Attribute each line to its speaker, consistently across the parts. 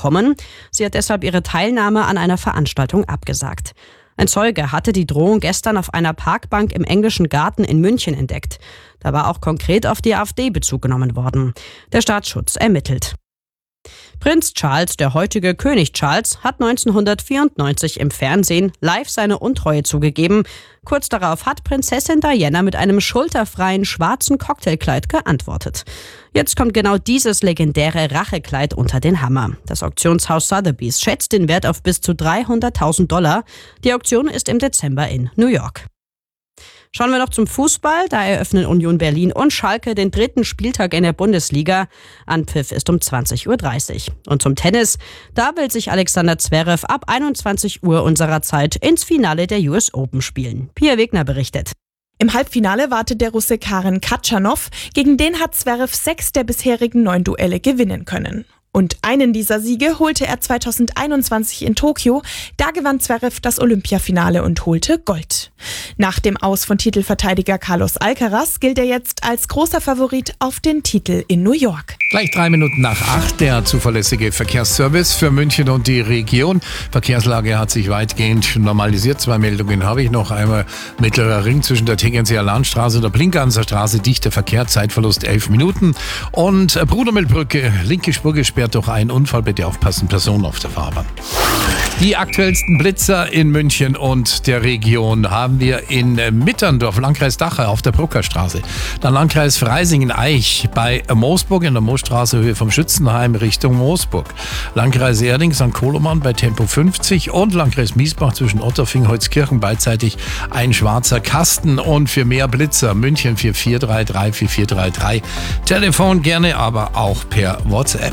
Speaker 1: bekommen. Sie hat deshalb ihre Teilnahme an einer Veranstaltung abgesagt. Ein Zeuge hatte die Drohung gestern auf einer Parkbank im Englischen Garten in München entdeckt. Da war auch konkret auf die AfD Bezug genommen worden. Der Staatsschutz ermittelt. Prinz Charles, der heutige König Charles, hat 1994 im Fernsehen live seine Untreue zugegeben. Kurz darauf hat Prinzessin Diana mit einem schulterfreien schwarzen Cocktailkleid geantwortet. Jetzt kommt genau dieses legendäre Rachekleid unter den Hammer. Das Auktionshaus Sotheby's schätzt den Wert auf bis zu $300.000. Die Auktion ist im Dezember in New York. Schauen wir noch zum Fußball. Da eröffnen Union Berlin und Schalke den 3. Spieltag in der Bundesliga. Anpfiff ist um 20.30 Uhr. Und zum Tennis. Da will sich Alexander Zverev ab 21 Uhr unserer Zeit ins Finale der US Open spielen. Pia Wegner berichtet.
Speaker 2: Im Halbfinale wartet der Russe Karen Khachanov. Gegen den hat Zverev 6 der bisherigen 9 Duelle gewinnen können. Und einen dieser Siege holte er 2021 in Tokio. Da gewann Zverev das Olympiafinale und holte Gold. Nach dem Aus von Titelverteidiger Carlos Alcaraz gilt er jetzt als großer Favorit auf den Titel in New York.
Speaker 3: Gleich 3 Minuten nach 8, der zuverlässige Verkehrsservice für München und die Region. Verkehrslage hat sich weitgehend normalisiert. 2 Meldungen habe ich noch. Einmal Mittlerer Ring zwischen der Tegernseer Landstraße und der Plinganser Straße. Dichter Verkehr, Zeitverlust 11 Minuten. Und Brudermühlbrücke, linke Spur gesperrt durch einen Unfall. Bitte aufpassen, Personen auf der Fahrbahn. Die aktuellsten Blitzer in München und der Region haben wir in Mitterndorf, Landkreis Dachau auf der Bruckerstraße. Dann Landkreis Freising-Eich bei Moosburg in der Moosstraße Höhe vom Schützenheim Richtung Moosburg. Landkreis Erding, St. Koloman bei Tempo 50 und Landkreis Miesbach zwischen Otterfing, Holzkirchen beidseitig ein schwarzer Kasten. Und für mehr Blitzer München 4433 4433. Telefon gerne, aber auch per WhatsApp.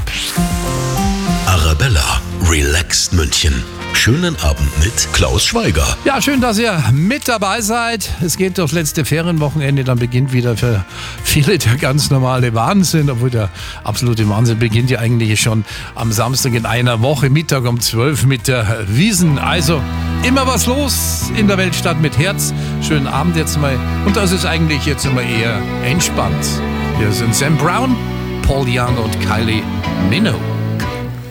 Speaker 4: Arabella, relaxed München. Schönen Abend mit Klaus Schweiger.
Speaker 3: Ja, schön, dass ihr mit dabei seid. Es geht aufs letzte Ferienwochenende, dann beginnt wieder für viele der ganz normale Wahnsinn, obwohl der absolute Wahnsinn beginnt ja eigentlich schon am Samstag in einer Woche, Mittag um 12 mit der Wiesn. Also immer was los in der Weltstadt mit Herz. Schönen Abend jetzt mal. Und das ist eigentlich jetzt immer eher entspannt. Hier sind Sam Brown, Paul Young und Kylie Minogue.